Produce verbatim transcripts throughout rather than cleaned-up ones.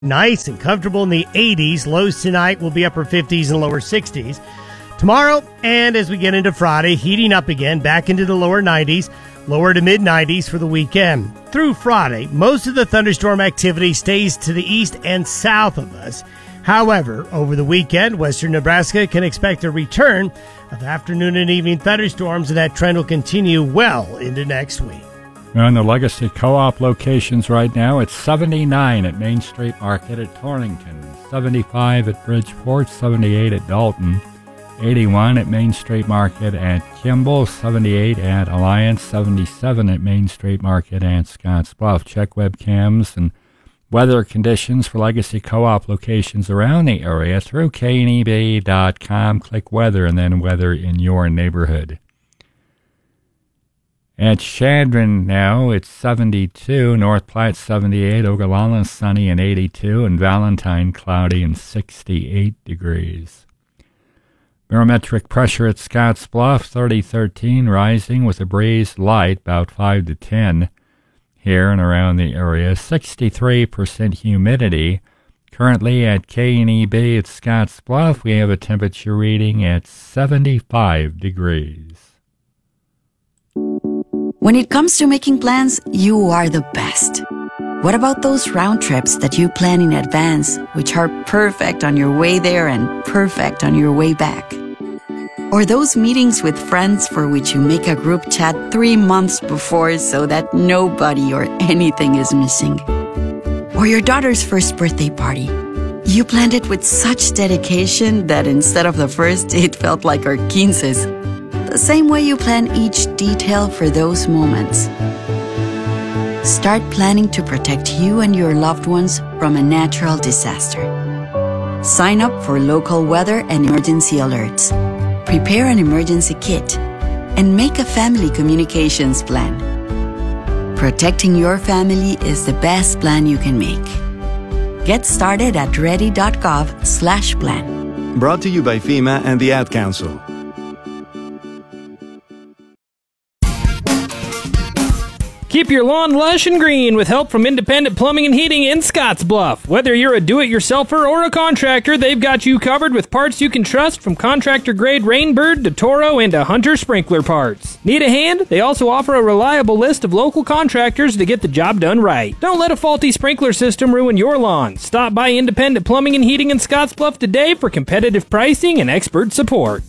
Nice and comfortable in the eighties. Lows tonight will be upper fifties and lower sixties. Tomorrow, and as we get into Friday, heating up again, back into the lower nineties, lower to mid nineties for the weekend. Through Friday, most of the thunderstorm activity stays to the east and south of us. However, over the weekend, western Nebraska can expect a return of afternoon and evening thunderstorms, and that trend will continue well into next week. We're on the Legacy Co-op locations right now. It's seventy-nine at Main Street Market at Torrington, seventy-five at Bridgeport, seventy-eight at Dalton, eighty-one at Main Street Market at Kimball, seventy-eight at Alliance, seventy-seven at Main Street Market at Scottsbluff. Check webcams and weather conditions for Legacy Co-op locations around the area through K N E B dot com. Click weather and then weather in your neighborhood. At Chadron now, it's seventy-two, North Platte seventy-eight, Ogallala sunny and eighty-two, and Valentine cloudy and sixty-eight degrees. Barometric pressure at Scottsbluff, thirty thirteen, rising with a breeze light, about five to ten here and around the area. sixty-three percent humidity. Currently at K N E B at Scottsbluff, we have a temperature reading at seventy-five degrees. When it comes to making plans, you are the best. What about those round trips that you plan in advance, which are perfect on your way there and perfect on your way back? Or those meetings with friends for which you make a group chat three months before so that nobody or anything is missing? Or your daughter's first birthday party. You planned it with such dedication that instead of the first, it felt like our quinces. The same way you plan each detail for those moments. Start planning to protect you and your loved ones from a natural disaster. Sign up for local weather and emergency alerts. Prepare an emergency kit and make a family communications plan. Protecting your family is the best plan you can make. Get started at ready.gov slash plan. Brought to you by FEMA and the Ad Council. Keep your lawn lush and green with help from Independent Plumbing and Heating in Scottsbluff. Whether you're a do-it-yourselfer or a contractor, they've got you covered with parts you can trust, from contractor-grade Rainbird to Toro and to Hunter sprinkler parts. Need a hand? They also offer a reliable list of local contractors to get the job done right. Don't let a faulty sprinkler system ruin your lawn. Stop by Independent Plumbing and Heating in Scottsbluff today for competitive pricing and expert support.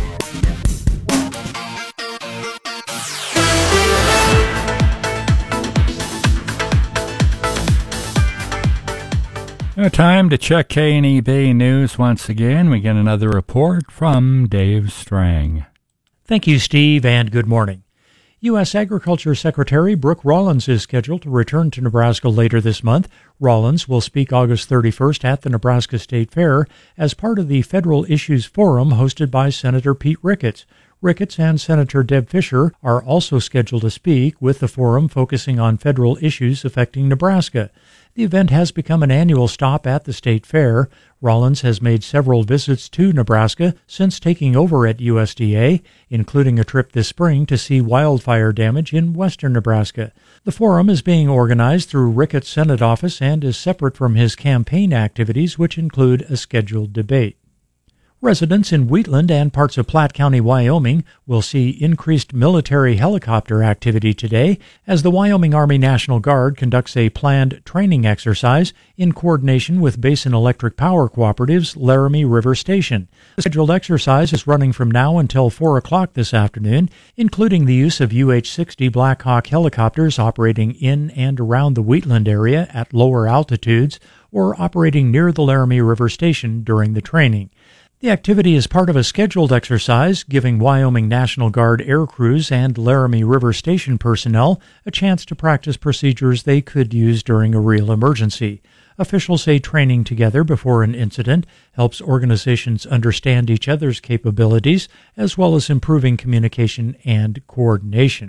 Now, time to check K N E B News once again. We get another report from Dave Strang. Thank you, Steve, and good morning. U S. Agriculture Secretary Brooke Rollins is scheduled to return to Nebraska later this month. Rollins will speak August thirty-first at the Nebraska State Fair as part of the Federal Issues Forum hosted by Senator Pete Ricketts. Ricketts and Senator Deb Fischer are also scheduled to speak, with the forum focusing on federal issues affecting Nebraska. The event has become an annual stop at the State Fair. Rollins has made several visits to Nebraska since taking over at U S D A, including a trip this spring to see wildfire damage in western Nebraska. The forum is being organized through Ricketts' Senate office and is separate from his campaign activities, which include a scheduled debate. Residents in Wheatland and parts of Platte County, Wyoming, will see increased military helicopter activity today as the Wyoming Army National Guard conducts a planned training exercise in coordination with Basin Electric Power Cooperative's Laramie River Station. The scheduled exercise is running from now until four o'clock this afternoon, including the use of U H sixty Black Hawk helicopters operating in and around the Wheatland area at lower altitudes or operating near the Laramie River Station during the training. The activity is part of a scheduled exercise giving Wyoming National Guard air crews and Laramie River Station personnel a chance to practice procedures they could use during a real emergency. Officials say training together before an incident helps organizations understand each other's capabilities, as well as improving communication and coordination.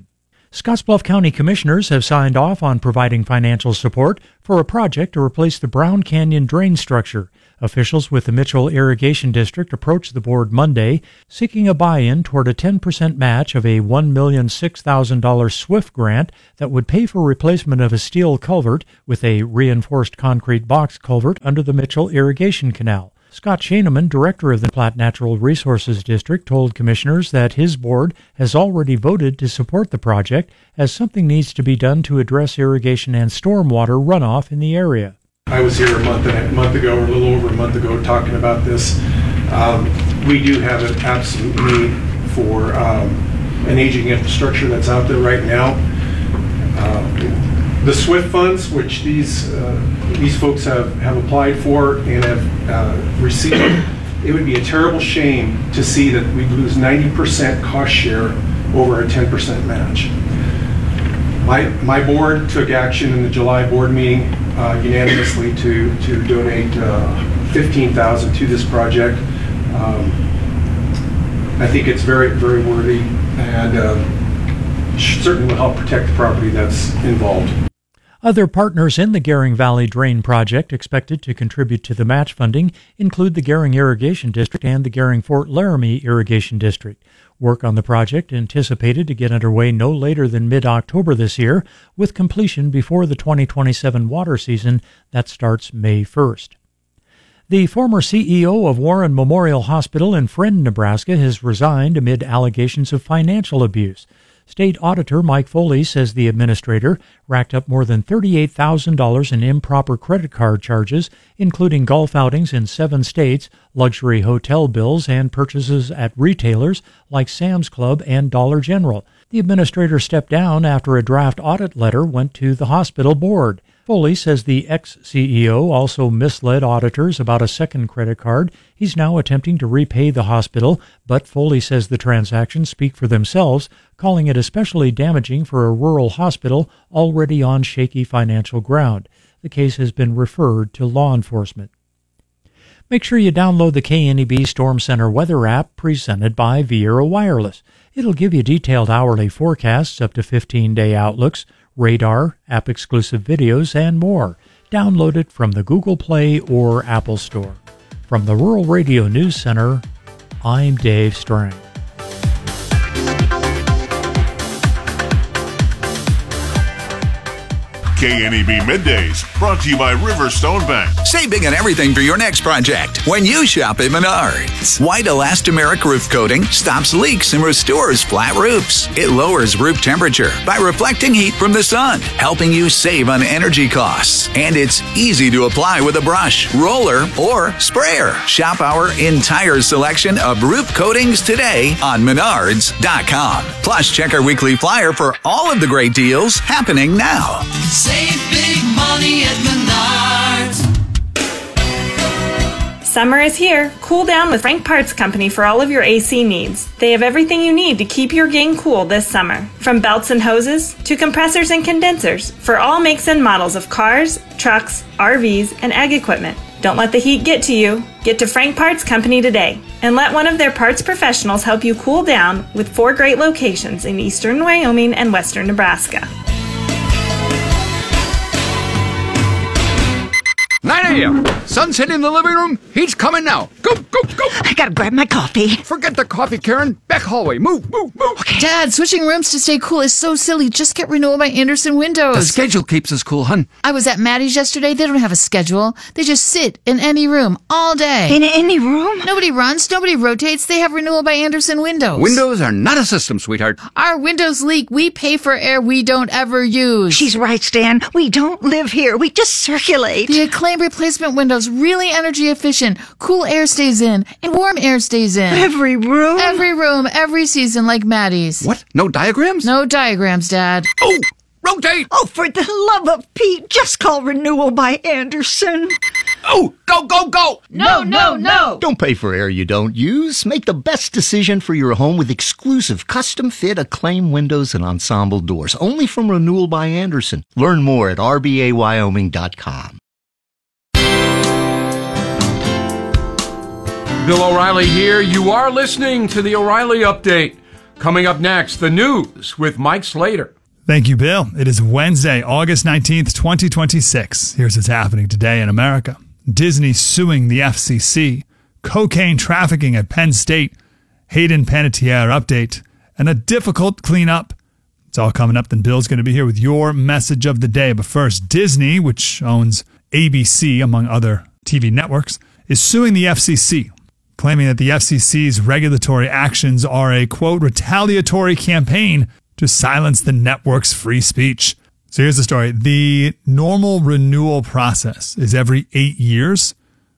Scottsbluff County Commissioners have signed off on providing financial support for a project to replace the Brown Canyon drain structure. Officials with the Mitchell Irrigation District approached the board Monday, seeking a buy-in toward a ten percent match of a one million six thousand dollars SWIFT grant that would pay for replacement of a steel culvert with a reinforced concrete box culvert under the Mitchell Irrigation Canal. Scott Schaineman, director of the Platte Natural Resources District, told commissioners that his board has already voted to support the project as something needs to be done to address irrigation and stormwater runoff in the area. I was here a month and a month ago, or a little over a month ago, talking about this. Um, we do have an absolute need for um, an aging infrastructure that's out there right now. Uh, The SWIFT funds, which these uh, these folks have, have applied for and have uh, received, it would be a terrible shame to see that we lose ninety percent cost share over a ten percent match. My my board took action in the July board meeting uh, unanimously to to donate uh, fifteen thousand dollars to this project. Um, I think it's very very worthy and uh, certainly will help protect the property that's involved. Other partners in the Gering Valley Drain Project expected to contribute to the match funding include the Gering Irrigation District and the Gering-Fort Laramie Irrigation District. Work on the project anticipated to get underway no later than mid-October this year, with completion before the twenty twenty-seven water season that starts May first. The former C E O of Warren Memorial Hospital in Friend, Nebraska, has resigned amid allegations of financial abuse. State Auditor Mike Foley says the administrator racked up more than thirty-eight thousand dollars in improper credit card charges, including golf outings in seven states, luxury hotel bills, and purchases at retailers like Sam's Club and Dollar General. The administrator stepped down after a draft audit letter went to the hospital board. Foley says the ex-C E O also misled auditors about a second credit card. He's now attempting to repay the hospital, but Foley says the transactions speak for themselves, calling it especially damaging for a rural hospital already on shaky financial ground. The case has been referred to law enforcement. Make sure you download the K N E B Storm Center weather app presented by Viera Wireless. It'll give you detailed hourly forecasts, up to fifteen-day outlooks, radar, app-exclusive videos, and more. Download it from the Google Play or Apple Store. From the Rural Radio News Center, I'm Dave Strang. K N E B Middays, brought to you by Riverstone Bank. Save big on everything for your next project when you shop at Menards. White elastomeric roof coating stops leaks and restores flat roofs. It lowers roof temperature by reflecting heat from the sun, helping you save on energy costs. And it's easy to apply with a brush, roller, or sprayer. Shop our entire selection of roof coatings today on Menards dot com. Plus, check our weekly flyer for all of the great deals happening now. Save big money at Menards. Summer is here. Cool down with Frank Parts Company for all of your A C needs. They have everything you need to keep your game cool this summer. From belts and hoses to compressors and condensers for all makes and models of cars, trucks, R Vs, and ag equipment. Don't let the heat get to you. Get to Frank Parts Company today and let one of their parts professionals help you cool down with four great locations in eastern Wyoming and western Nebraska. nine a.m. Sun's hitting the living room. He's coming now. Go, go, go. I gotta grab my coffee. Forget the coffee, Karen. Back hallway. Move, move, move. Okay. Dad, switching rooms to stay cool is so silly. Just get renewal by Andersen Windows. The schedule keeps us cool, hun. I was at Maddie's yesterday. They don't have a schedule. They just sit in any room all day. In any room? Nobody runs. Nobody rotates. They have renewal by Andersen Windows. Windows are not a system, sweetheart. Our windows leak. We pay for air we don't ever use. She's right, Stan. We don't live here. We just circulate. The Acclaim replacement windows really energy efficient. Cool air stays in and warm air stays in. Every room? Every room, every season, like Maddie's. What? No diagrams? No diagrams, Dad. Oh, rotate! Oh, for the love of Pete, just call renewal by Andersen. Oh, go, go, go! No, no, no! Don't pay for air you don't use. Make the best decision for your home with exclusive custom-fit Acclaim windows and ensemble doors. Only from Renewal by Andersen. Learn more at R B A Wyoming dot com. Bill O'Reilly here. You are listening to the O'Reilly Update. Coming up next, the news with Mike Slater. Thank you, Bill. It is Wednesday, August nineteenth, twenty twenty-six. Here's what's happening today in America. Disney suing the F C C, cocaine trafficking at Penn State, Hayden Panettiere update, and a difficult cleanup. It's all coming up. Then Bill's going to be here with your message of the day. But first, Disney, which owns A B C, among other T V networks, is suing the F C C, claiming that the F C C's regulatory actions are a, quote, retaliatory campaign to silence the network's free speech. So here's the story. The normal renewal process is every eight years,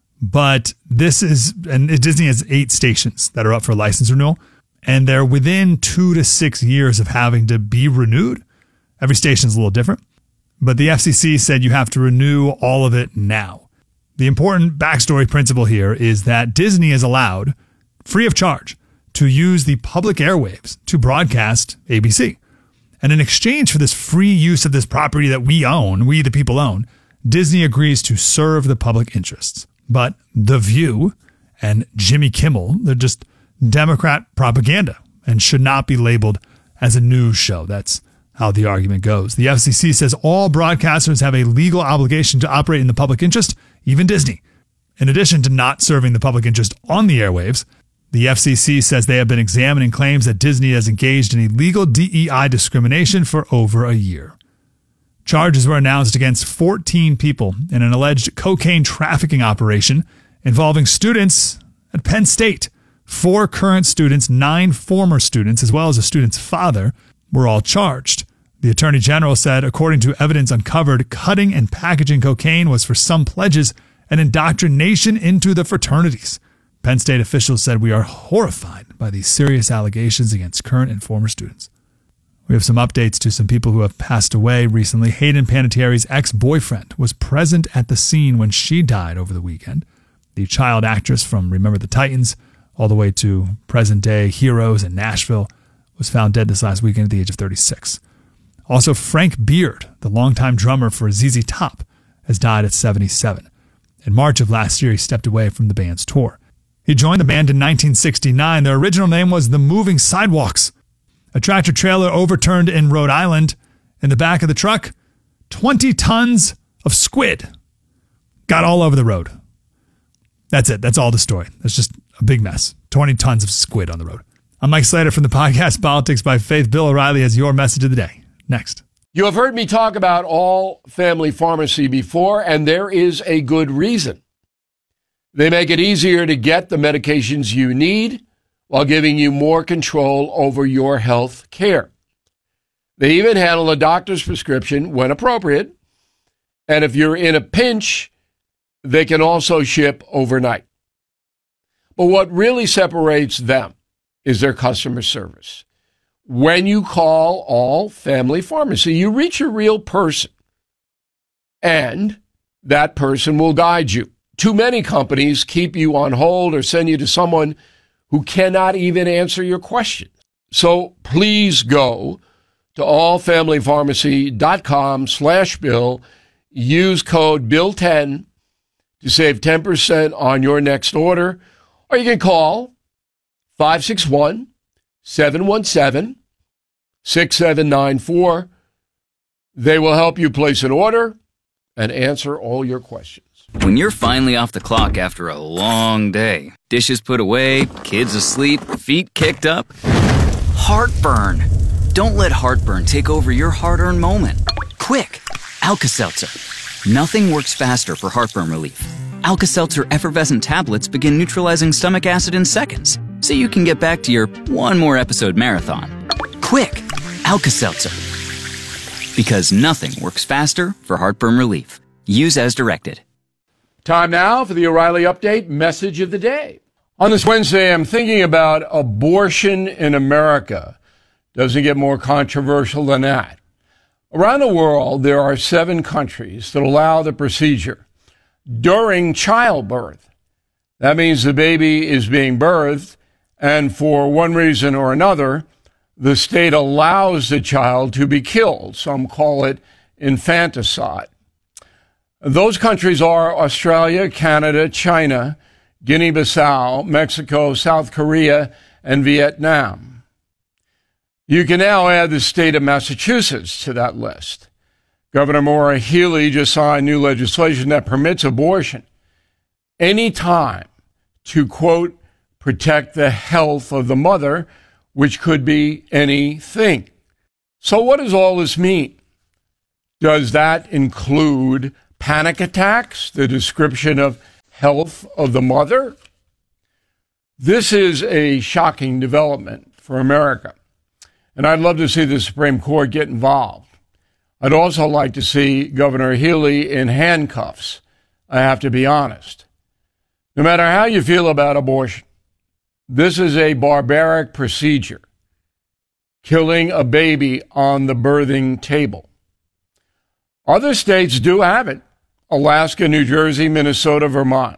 but this is, and Disney has eight stations that are up for license renewal, and they're within two to six years of having to be renewed. Every station's a little different, but the F C C said you have to renew all of it now. The important backstory principle here is that Disney is allowed, free of charge, to use the public airwaves to broadcast A B C. And in exchange for this free use of this property that we own, we the people own, Disney agrees to serve the public interests. But The View and Jimmy Kimmel, they're just Democrat propaganda and should not be labeled as a news show. That's how the argument goes. The F C C says all broadcasters have a legal obligation to operate in the public interest, even Disney. In addition to not serving the public interest on the airwaves, the F C C says they have been examining claims that Disney has engaged in illegal D E I discrimination for over a year. Charges were announced against fourteen people in an alleged cocaine trafficking operation involving students at Penn State. Four current students, nine former students, as well as a student's father, were all charged. The Attorney General said, according to evidence uncovered, cutting and packaging cocaine was for some pledges and indoctrination into the fraternities. Penn State officials said, we are horrified by these serious allegations against current and former students. We have some updates to some people who have passed away recently. Hayden Panettiere's ex-boyfriend was present at the scene when she died over the weekend. The child actress from Remember the Titans all the way to present-day Heroes in Nashville was found dead this last weekend at the age of thirty-six. Also, Frank Beard, the longtime drummer for Z Z Top, has died at seventy-seven. In March of last year, he stepped away from the band's tour. He joined the band in nineteen sixty-nine. Their original name was The Moving Sidewalks. A tractor trailer overturned in Rhode Island. In the back of the truck, twenty tons of squid got all over the road. That's it. That's all the story. That's just a big mess. twenty tons of squid on the road. I'm Mike Slater from the podcast Politics by Faith. Bill O'Reilly has your message of the day. Next. You have heard me talk about All Family Pharmacy before, and there is a good reason. They make it easier to get the medications you need while giving you more control over your health care. They even handle a doctor's prescription when appropriate. And if you're in a pinch, they can also ship overnight. But what really separates them is their customer service. When you call All Family Pharmacy, you reach a real person, and that person will guide you. Too many companies keep you on hold or send you to someone who cannot even answer your question. So please go to allfamilypharmacy.com slash bill. Use code bill ten to save ten percent on your next order. Or you can call five six one, seven one seven, six seven nine four. They will help you place an order and answer all your questions. When you're finally off the clock after a long day, dishes put away, kids asleep, feet kicked up, heartburn. Don't let heartburn take over your hard-earned moment. Quick, Alka-Seltzer. Nothing works faster for heartburn relief. Alka-Seltzer effervescent tablets begin neutralizing stomach acid in seconds, so you can get back to your one more episode marathon. Quick, Alka-Seltzer. Because nothing works faster for heartburn relief. Use as directed. Time now for the O'Reilly Update message of the day. On this Wednesday, I'm thinking about abortion in America. Doesn't get more controversial than that. Around the world, there are seven countries that allow the procedure during childbirth. That means the baby is being birthed, and for one reason or another, the state allows the child to be killed. Some call it infanticide. Those countries are Australia, Canada, China, Guinea-Bissau, Mexico, South Korea, and Vietnam. You can now add the state of Massachusetts to that list. Governor Maura Healey just signed new legislation that permits abortion any time to, quote, protect the health of the mother, which could be anything. So what does all this mean? Does that include panic attacks, the description of health of the mother? This is a shocking development for America, and I'd love to see the Supreme Court get involved. I'd also like to see Governor Healey in handcuffs, I have to be honest. No matter how you feel about abortion, this is a barbaric procedure, killing a baby on the birthing table. Other states do have it: Alaska, New Jersey, Minnesota, Vermont.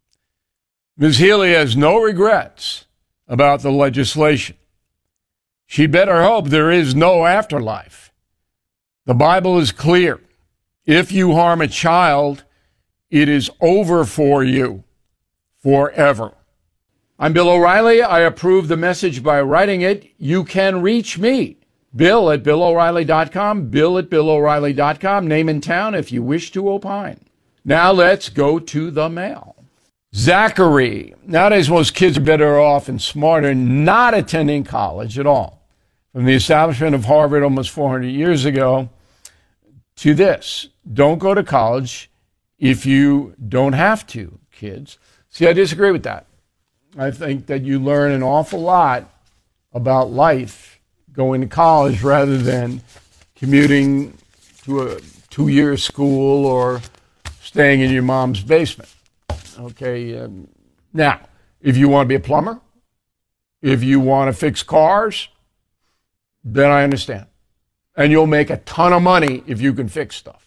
Miz Healey has no regrets about the legislation. She better hope there is no afterlife. The Bible is clear. If you harm a child, it is over for you forever. I'm Bill O'Reilly. I approve the message by writing it. You can reach me, Bill at Bill O'Reilly dot com, Bill at Bill O'Reilly dot com, name and town if you wish to opine. Now let's go to the mail. Zachary. Nowadays, most kids are better off and smarter not attending college at all. From the establishment of Harvard almost four hundred years ago to this, don't go to college if you don't have to, kids. See, I disagree with that. I think that you learn an awful lot about life going to college rather than commuting to a two-year school or staying in your mom's basement. Okay, um, now, if you want to be a plumber, if you want to fix cars, then I understand. And you'll make a ton of money if you can fix stuff.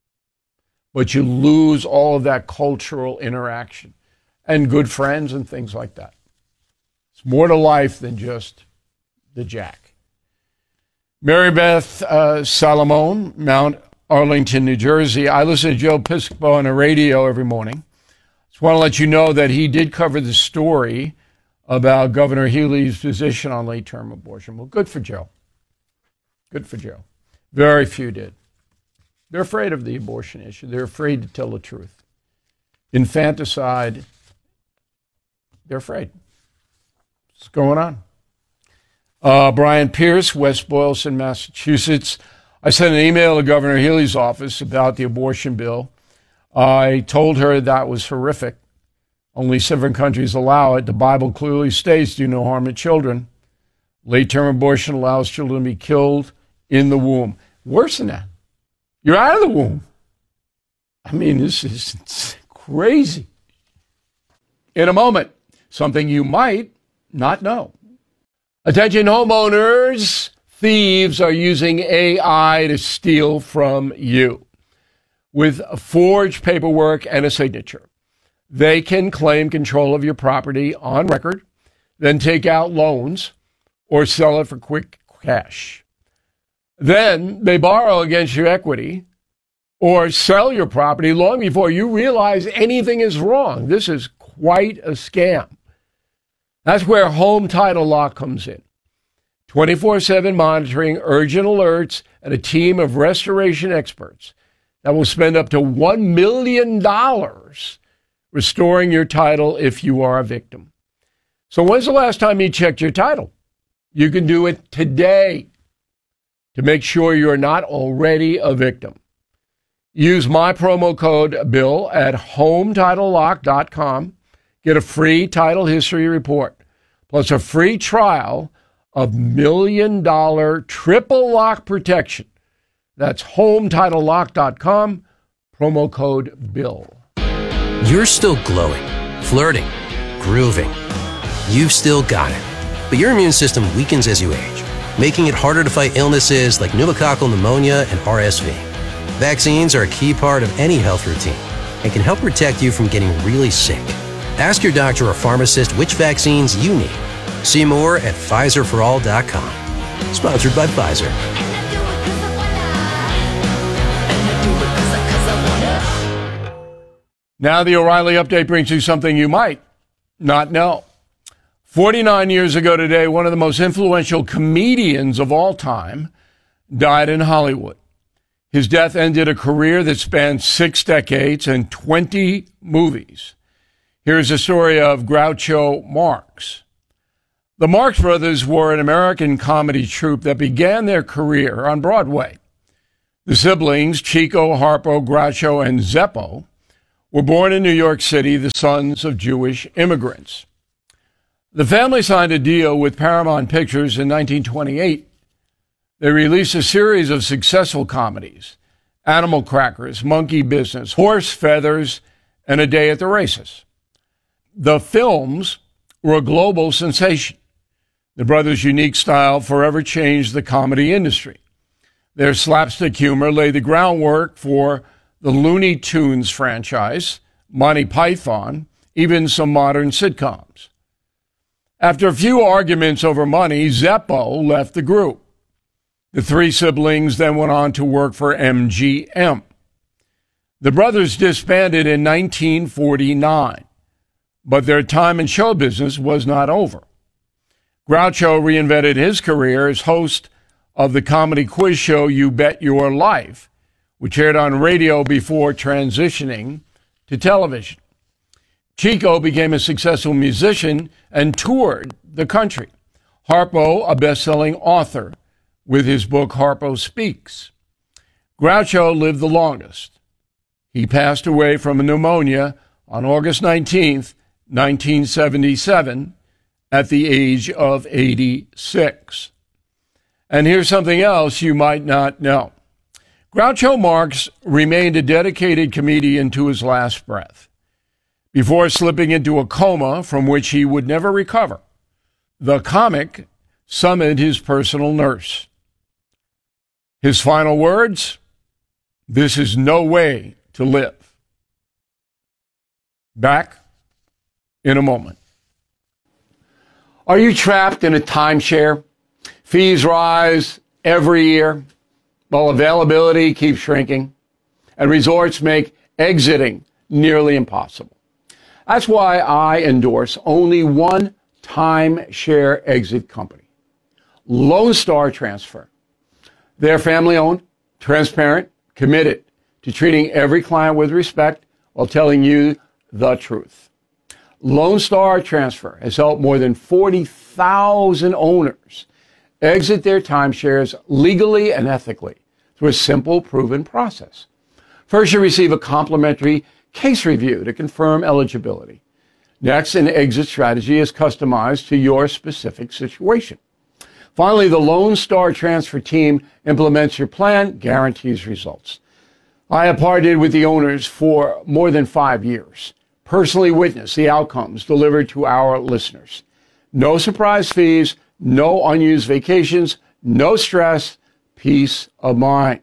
But you lose all of that cultural interaction and good friends and things like that. It's more to life than just the jack. Mary Beth uh, Salomon, Mount Arlington, New Jersey. I listen to Joe Piscopo on the radio every morning. Just want to let you know that he did cover the story about Governor Healey's position on late-term abortion. Well, good for Joe. Good for Joe. Very few did. They're afraid of the abortion issue. They're afraid to tell the truth. Infanticide, they're afraid. What's going on? Uh, Brian Pierce, West Boylston, Massachusetts. I sent an email to Governor Healey's office about the abortion bill. I told her that was horrific. Only seven countries allow it. The Bible clearly states, do no harm to children. Late-term abortion allows children to be killed in the womb. Worse than that, you're out of the womb. I mean, this is crazy. In a moment, something you might not know. Attention homeowners, thieves are using A I to steal from you. With forged paperwork and a signature, they can claim control of your property on record, then take out loans or sell it for quick cash. Then they borrow against your equity or sell your property long before you realize anything is wrong. This is quite a scam. That's where Home Title Lock comes in. twenty-four seven monitoring, urgent alerts, and a team of restoration experts that will spend up to one million dollars restoring your title if you are a victim. So when's the last time you checked your title? You can do it today to make sure you're not already a victim. Use my promo code BILL at home title lock dot com. Get a free title history report, plus a free trial of million dollar triple lock protection. That's home title lock dot com, promo code BILL. You're still glowing, flirting, grooving. You've still got it. But your immune system weakens as you age, making it harder to fight illnesses like pneumococcal pneumonia and R S V. Vaccines are a key part of any health routine and can help protect you from getting really sick. Ask your doctor or pharmacist which vaccines you need. See more at Pfizer for all dot com. Sponsored by Pfizer. Now the O'Reilly Update brings you something you might not know. forty-nine years ago today, one of the most influential comedians of all time died in Hollywood. His death ended a career that spanned six decades and twenty movies. Here's a story of Groucho Marx. The Marx Brothers were an American comedy troupe that began their career on Broadway. The siblings, Chico, Harpo, Groucho, and Zeppo, were born in New York City, the sons of Jewish immigrants. The family signed a deal with Paramount Pictures in nineteen twenty-eight. They released a series of successful comedies: Animal Crackers, Monkey Business, Horse Feathers, and A Day at the Races. The films were a global sensation. The brothers' unique style forever changed the comedy industry. Their slapstick humor laid the groundwork for the Looney Tunes franchise, Monty Python, even some modern sitcoms. After a few arguments over money, Zeppo left the group. The three siblings then went on to work for M G M. The brothers disbanded in nineteen forty-nine, but their time in show business was not over. Groucho reinvented his career as host of the comedy quiz show You Bet Your Life, which aired on radio before transitioning to television. Chico became a successful musician and toured the country. Harpo, a best-selling author, with his book Harpo Speaks. Groucho lived the longest. He passed away from pneumonia on August nineteenth, nineteen seventy-seven, at the age of eighty-six. And here's something else you might not know. Groucho Marx remained a dedicated comedian to his last breath, before slipping into a coma from which he would never recover. The comic summoned his personal nurse. His final words: "This is no way to live." Back in a moment. Are you trapped in a timeshare? Fees rise every year, while availability keeps shrinking, and resorts make exiting nearly impossible. That's why I endorse only one timeshare exit company, Lone Star Transfer. They're family-owned, transparent, committed to treating every client with respect while telling you the truth. Lone Star Transfer has helped more than forty thousand owners exit their timeshares legally and ethically through a simple, proven process. First, you receive a complimentary case review to confirm eligibility. Next, an exit strategy is customized to your specific situation. Finally, the Lone Star Transfer team implements your plan, guarantees results. I have partnered with the owners for more than five years. Personally witnessed the outcomes delivered to our listeners. No surprise fees, no unused vacations, no stress, peace of mind.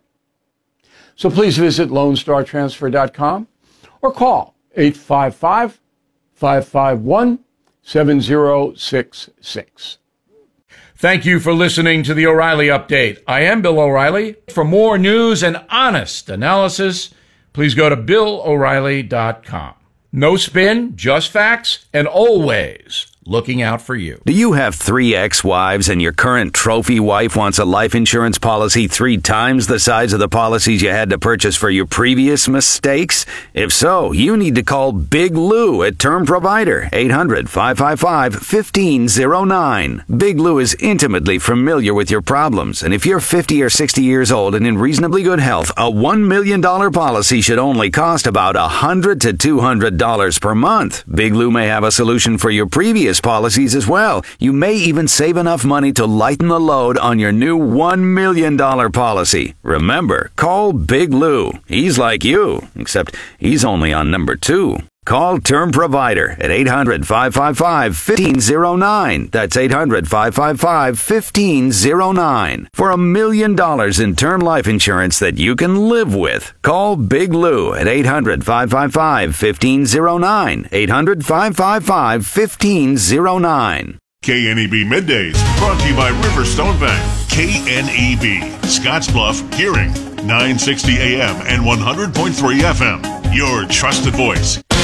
So please visit lone star transfer dot com or call eight five five, five five one, seven zero six six. Thank you for listening to the O'Reilly Update. I am Bill O'Reilly. For more news and honest analysis, please go to bill o'reilly dot com. No spin, just facts, and always looking out for you. Do you have three ex-wives and your current trophy wife wants a life insurance policy three times the size of the policies you had to purchase for your previous mistakes? If so, you need to call Big Lou at Term Provider, eight hundred, five five five, one five zero nine. Big Lou is intimately familiar with your problems, and if you're fifty or sixty years old and in reasonably good health, a one million dollars policy should only cost about one hundred to two hundred dollars per month. Big Lou may have a solution for your previous policies as well. You may even save enough money to lighten the load on your new one million dollars policy. Remember, call Big Lou. He's like you, except he's only on number two. Call Term Provider at eight hundred, five five five, one five zero nine. That's eight hundred, five five five, one five zero nine. For a million dollars in term life insurance that you can live with. Call Big Lou at eight hundred, five five five, one five zero nine. eight hundred, five five five, one five zero nine. K N E B Middays, brought to you by Riverstone Bank. K N E B, Scottsbluff, Hearing, nine sixty A M and one hundred point three F M. Your trusted voice. eight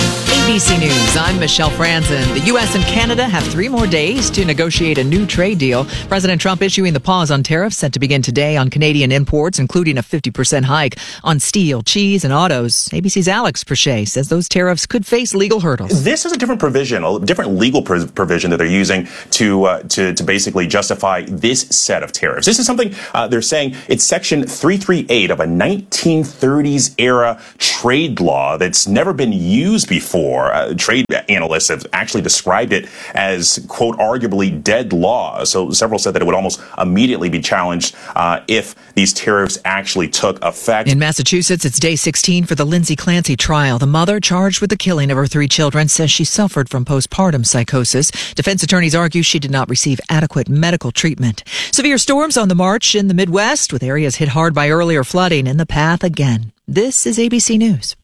B C News, I'm Michelle Franzen. The U S and Canada have three more days to negotiate a new trade deal. President Trump issuing the pause on tariffs set to begin today on Canadian imports, including a fifty percent hike on steel, cheese, and autos. A B C's Alex Perche says those tariffs could face legal hurdles. This is a different provision, a different legal pr- provision that they're using to, uh, to to basically justify this set of tariffs. This is something uh, they're saying it's Section three thirty-eight of a nineteen thirties era trade law that's never been used before. Uh, trade analysts have actually described it as, quote, arguably dead law. So several said that it would almost immediately be challenged uh, if these tariffs actually took effect. In Massachusetts, it's day sixteen for the Lindsay Clancy trial. The mother charged with the killing of her three children says she suffered from postpartum psychosis. Defense attorneys argue she did not receive adequate medical treatment. Severe storms on the march in the Midwest, with areas hit hard by earlier flooding in the path again. This is A B C News.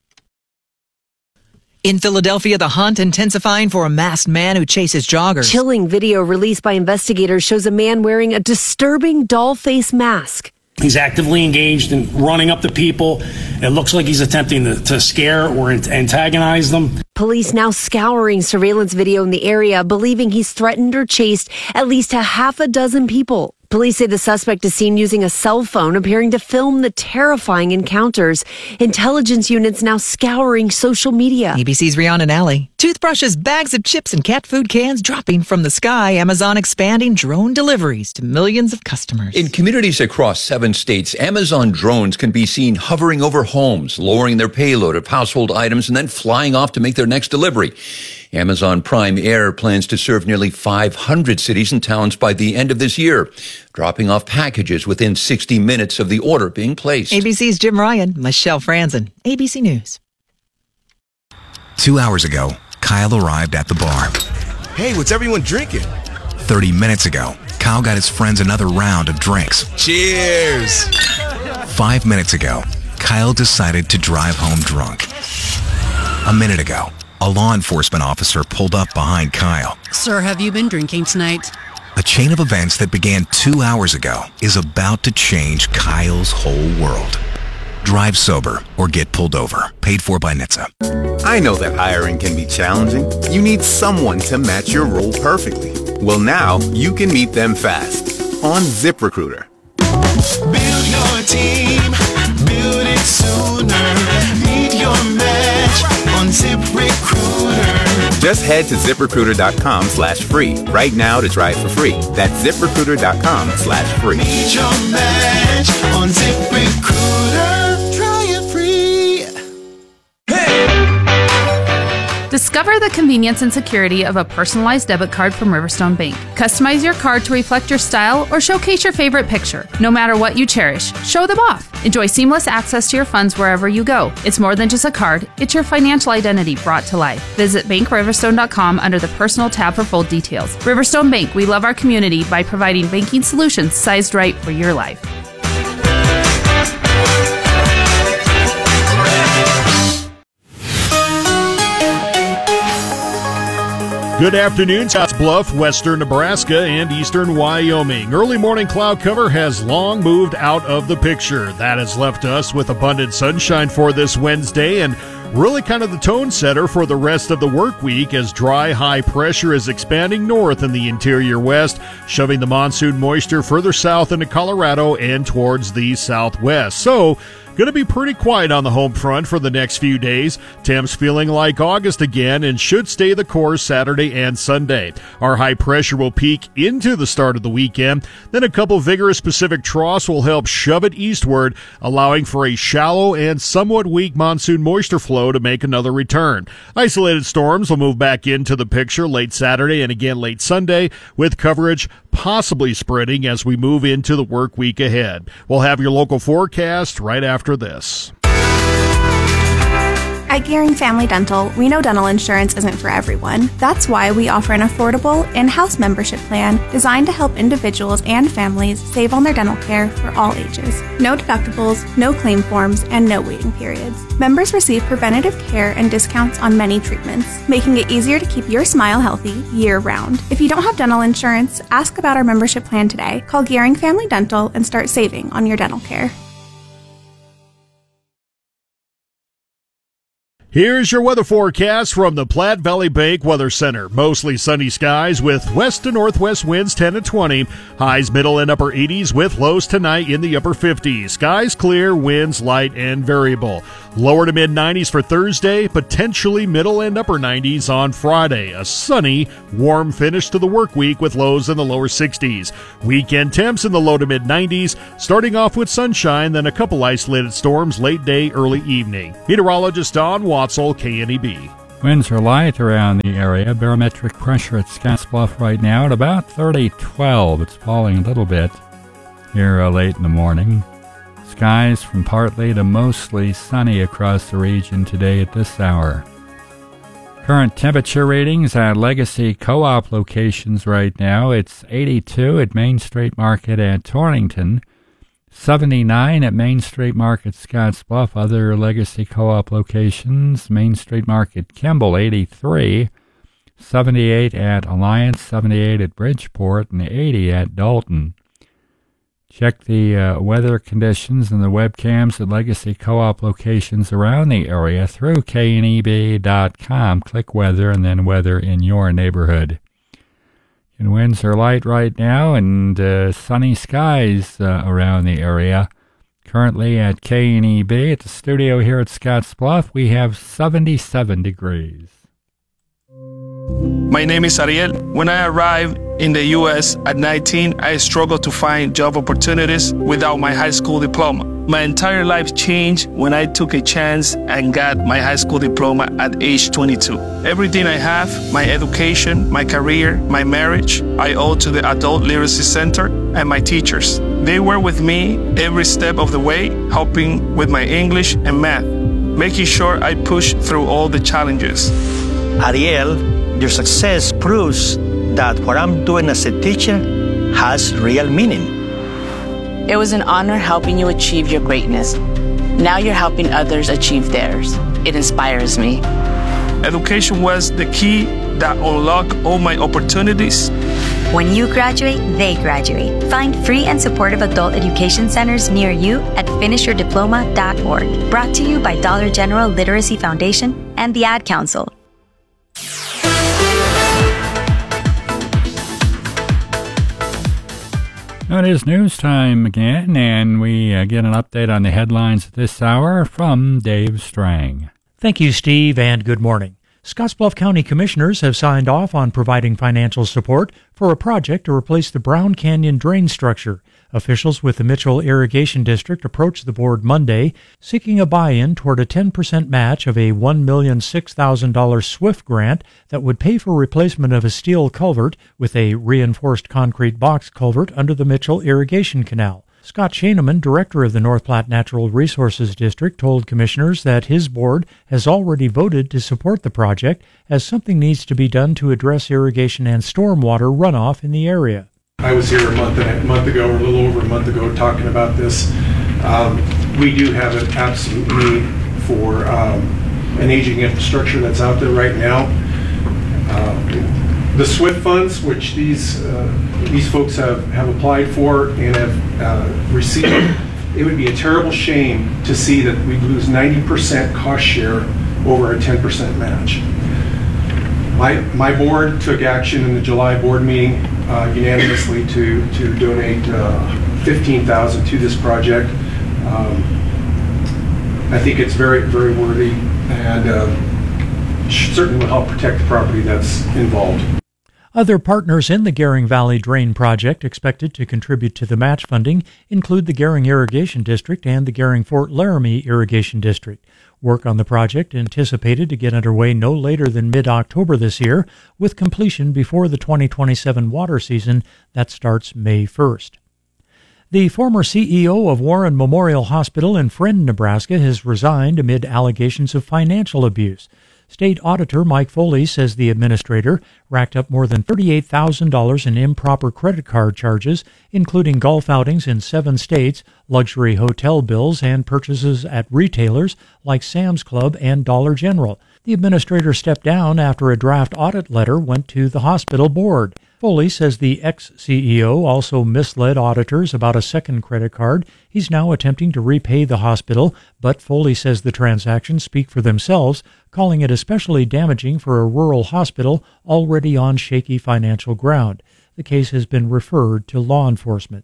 In Philadelphia, the hunt intensifying for a masked man who chases joggers. Chilling video released by investigators shows a man wearing a disturbing doll face mask. He's actively engaged in running up to people. It looks like he's attempting to, to scare or antagonize them. Police now scouring surveillance video in the area, believing he's threatened or chased at least a half a dozen people. Police say the suspect is seen using a cell phone, appearing to film the terrifying encounters. Intelligence units now scouring social media. A B C's Rihanna Nally. Toothbrushes, bags of chips, and cat food cans dropping from the sky. Amazon expanding drone deliveries to millions of customers. In communities across seven states, Amazon drones can be seen hovering over homes, lowering their payload of household items, and then flying off to make their next delivery. Amazon Prime Air plans to serve nearly five hundred cities and towns by the end of this year, dropping off packages within sixty minutes of the order being placed. A B C's Jim Ryan, Michelle Franzen, A B C News. Two hours ago, Kyle arrived at the bar. Hey, what's everyone drinking? Thirty minutes ago, Kyle got his friends another round of drinks. Cheers! Five minutes ago, Kyle decided to drive home drunk. A minute ago, a law enforcement officer pulled up behind Kyle. Sir, have you been drinking tonight? A chain of events that began two hours ago is about to change Kyle's whole world. Drive sober or get pulled over. Paid for by N H T S A. I know that hiring can be challenging. You need someone to match your role perfectly. Well, now you can meet them fast on ZipRecruiter. Build your team, build it sooner. Meet your match on ZipRecruiter. Just head to ZipRecruiter.com slash free right now to try it for free. That's ZipRecruiter.com slash free. Meet your match on ZipRecruiter. Try it free. Discover the convenience and security of a personalized debit card from Riverstone Bank. Customize your card to reflect your style or showcase your favorite picture. No matter what you cherish, show them off. Enjoy seamless access to your funds wherever you go. It's more than just a card, it's your financial identity brought to life. Visit bank riverstone dot com under the Personal tab for full details. Riverstone Bank, we love our community by providing banking solutions sized right for your life. Good afternoon, Scottsbluff, western Nebraska, and eastern Wyoming. Early morning cloud cover has long moved out of the picture. That has left us with abundant sunshine for this Wednesday and really kind of the tone setter for the rest of the work week as dry high pressure is expanding north in the interior west, shoving the monsoon moisture further south into Colorado and towards the southwest. So, going to be pretty quiet on the home front for the next few days. Temps feeling like August again and should stay the course Saturday and Sunday. Our high pressure will peak into the start of the weekend. Then a couple vigorous Pacific troughs will help shove it eastward, allowing for a shallow and somewhat weak monsoon moisture flow to make another return. Isolated storms will move back into the picture late Saturday and again late Sunday, with coverage possibly spreading as we move into the work week ahead. We'll have your local forecast right after this. At Gearing Family Dental, we know dental insurance isn't for everyone. That's why we offer an affordable in-house membership plan designed to help individuals and families save on their dental care for all ages. No deductibles, no claim forms, and no waiting periods. Members receive preventative care and discounts on many treatments, making it easier to keep your smile healthy year-round. If you don't have dental insurance, ask about our membership plan today. Call Gearing Family Dental and start saving on your dental care. Here's your weather forecast from the Platte Valley Bank Weather Center. Mostly sunny skies with west to northwest winds ten to twenty. Highs middle and upper eighties with lows tonight in the upper fifties. Skies clear, winds light and variable. Lower to mid nineties for Thursday, potentially middle and upper nineties on Friday. A sunny, warm finish to the work week with lows in the lower sixties. Weekend temps in the low to mid nineties, starting off with sunshine, then a couple isolated storms late day, early evening. Meteorologist Don Watzel, K N E B. Winds are light around the area. Barometric pressure at Scottsbluff right now at about thirty twelve. It's falling a little bit here uh, late in the morning. Skies from partly to mostly sunny across the region today at this hour. Current temperature readings at Legacy Co-op locations right now. It's eighty-two at Main Street Market at Torrington, seventy-nine at Main Street Market Scottsbluff. Other Legacy Co-op locations, Main Street Market Kimball, eighty-three, seventy-eight at Alliance, seventy-eight at Bridgeport, and eighty at Dalton. Check the uh, weather conditions and the webcams at Legacy Co-op locations around the area through K N E B dot com. Click weather and then weather in your neighborhood. And winds are light right now and uh, sunny skies uh, around the area. Currently at K N E B at the studio here at Scottsbluff, we have seventy-seven degrees. My name is Ariel. When I arrived in the U S at nineteen, I struggled to find job opportunities without my high school diploma. My entire life changed when I took a chance and got my high school diploma at age twenty-two. Everything I have, my education, my career, my marriage, I owe to the Adult Literacy Center and my teachers. They were with me every step of the way, helping with my English and math, making sure I pushed through all the challenges. Ariel, your success proves that what I'm doing as a teacher has real meaning. It was an honor helping you achieve your greatness. Now you're helping others achieve theirs. It inspires me. Education was the key that unlocked all my opportunities. When you graduate, they graduate. Find free and supportive adult education centers near you at finish your diploma dot org. Brought to you by Dollar General Literacy Foundation and the Ad Council. It is news time again, and we uh, get an update on the headlines at this hour from Dave Strang. Thank you, Steve, and good morning. Scottsbluff County Commissioners have signed off on providing financial support for a project to replace the Brown Canyon drain structure. Officials with the Mitchell Irrigation District approached the board Monday, seeking a buy-in toward a ten percent match of a one million six thousand dollars SWIFT grant that would pay for replacement of a steel culvert with a reinforced concrete box culvert under the Mitchell Irrigation Canal. Scott Shaneman, director of the North Platte Natural Resources District, told commissioners that his board has already voted to support the project as something needs to be done to address irrigation and stormwater runoff in the area. I was here a month and a month ago, or a little over a month ago, talking about this. Um, we do have an absolute need for um, an aging infrastructure that's out there right now. Uh, the SWIFT funds, which these uh, these folks have, have applied for and have uh, received, it would be a terrible shame to see that we lose ninety percent cost share over a ten percent match. My, my board took action in the July board meeting uh, unanimously to, to donate uh, fifteen thousand dollars to this project. Um, I think it's very, very worthy and uh, certainly will help protect the property that's involved. Other partners in the Gering Valley Drain Project expected to contribute to the match funding include the Gering Irrigation District and the Gering-Fort Laramie Irrigation District. Work on the project anticipated to get underway no later than mid-October this year, with completion before the twenty twenty-seven water season that starts May first. The former C E O of Warren Memorial Hospital in Friend, Nebraska, has resigned amid allegations of financial abuse. State Auditor Mike Foley says the administrator racked up more than thirty-eight thousand dollars in improper credit card charges, including golf outings in seven states, luxury hotel bills, and purchases at retailers like Sam's Club and Dollar General. The administrator stepped down after a draft audit letter went to the hospital board. Foley says the ex-C E O also misled auditors about a second credit card. He's now attempting to repay the hospital, but Foley says the transactions speak for themselves, calling it especially damaging for a rural hospital already on shaky financial ground. The case has been referred to law enforcement.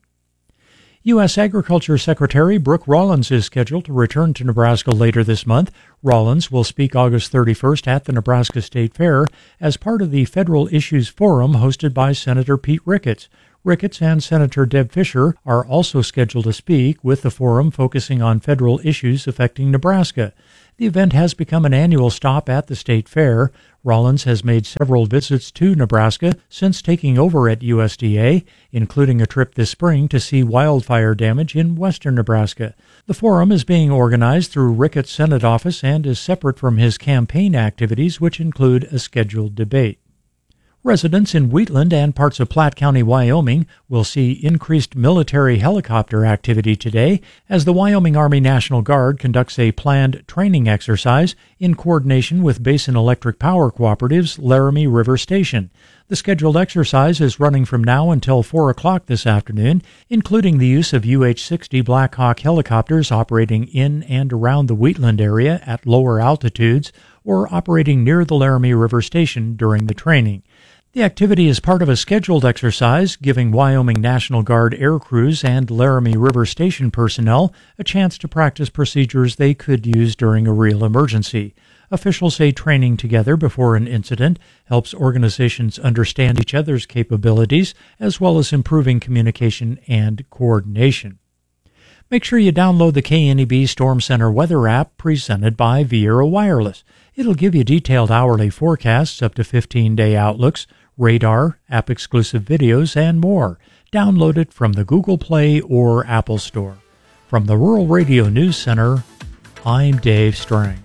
U S. Agriculture Secretary Brooke Rollins is scheduled to return to Nebraska later this month. Rollins will speak August thirty-first at the Nebraska State Fair as part of the Federal Issues Forum hosted by Senator Pete Ricketts. Ricketts and Senator Deb Fischer are also scheduled to speak, with the forum focusing on federal issues affecting Nebraska. The event has become an annual stop at the State Fair. Rollins has made several visits to Nebraska since taking over at U S D A, including a trip this spring to see wildfire damage in western Nebraska. The forum is being organized through Ricketts' Senate office and is separate from his campaign activities, which include a scheduled debate. Residents in Wheatland and parts of Platte County, Wyoming, will see increased military helicopter activity today as the Wyoming Army National Guard conducts a planned training exercise in coordination with Basin Electric Power Cooperative's Laramie River Station. The scheduled exercise is running from now until four o'clock this afternoon, including the use of U H sixty Black Hawk helicopters operating in and around the Wheatland area at lower altitudes or operating near the Laramie River Station during the training. The activity is part of a scheduled exercise giving Wyoming National Guard air crews and Laramie River Station personnel a chance to practice procedures they could use during a real emergency. Officials say training together before an incident helps organizations understand each other's capabilities, as well as improving communication and coordination. Make sure you download the K N E B Storm Center weather app presented by Viera Wireless. It'll give you detailed hourly forecasts, up to fifteen-day outlooks, radar, app-exclusive videos, and more. Download it from the Google Play or Apple Store. From the Rural Radio News Center, I'm Dave Strang.